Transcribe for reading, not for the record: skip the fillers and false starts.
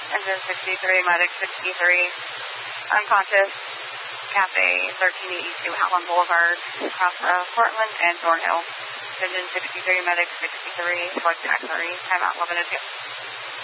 Engine 63, medic 63, unconscious, Cafe 1382 Howland Boulevard, across Portland and Thornhill. Engine 63, medic 63, select taxi, timeout 11:02.